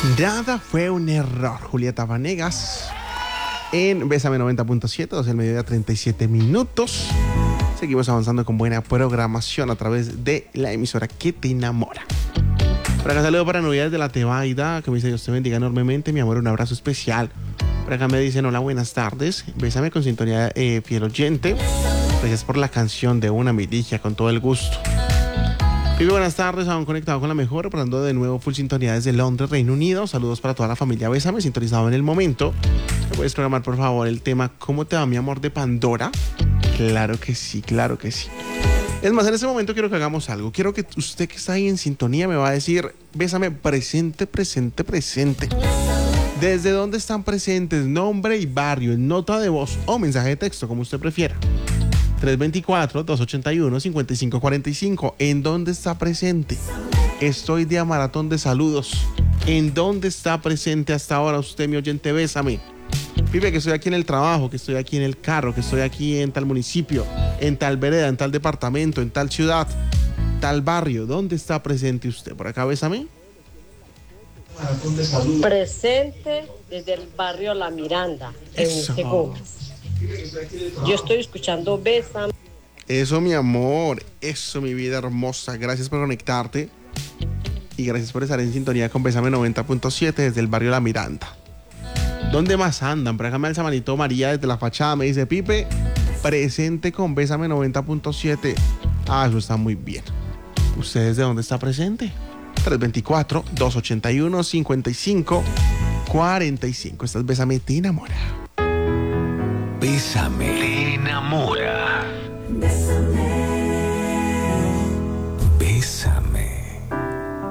Nada fue un error. Julieta Vanegas en Bésame 90.7, 12 del mediodía, 37 minutos. Seguimos avanzando con buena programación a través de la emisora que te enamora. Por acá saludo para novedades de la Tebaida, que me dice: Dios te bendiga enormemente, mi amor, un abrazo especial. Por acá me dicen: hola, buenas tardes, bésame con sintonía, fiel oyente. Gracias por la canción de Una Milicia, con todo el gusto. Pipe, buenas tardes, aún conectado con la mejor, reportando de nuevo full sintonía desde Londres, Reino Unido. Saludos para toda la familia Bésame, sintonizado en el momento. ¿Me puedes programar, por favor, el tema ¿Cómo te va, mi amor?, de Pandora? Claro que sí, claro que sí. Es más, en este momento quiero que hagamos algo. Quiero que usted que está ahí en sintonía me va a decir: Bésame, presente, presente, presente. ¿Desde dónde están presentes? Nombre y barrio, en nota de voz o mensaje de texto, como usted prefiera. 324-281-5545. ¿En dónde está presente? Estoy de maratón de saludos. ¿En dónde está presente hasta ahora usted, mi oyente Bésame? Pipe, que estoy aquí en el trabajo, que estoy aquí en el carro, que estoy aquí en tal municipio, en tal vereda, en tal departamento, en tal ciudad, tal barrio. ¿Dónde está presente usted? Por acá, Bésame. Maratón de saludos. Presente desde el barrio La Miranda, en Gómez. Yo estoy escuchando Bésame. Eso, mi amor, eso, mi vida hermosa. Gracias por conectarte y gracias por estar en sintonía con Bésame 90.7 desde el barrio La Miranda. ¿Dónde más andan? Por acá me alza manito María desde la fachada, me dice: Pipe, presente con Bésame 90.7. Ah, eso está muy bien. ¿Ustedes de dónde está presente? 324-281-5545. Esta es Bésame, te enamora. Bésame, te enamora.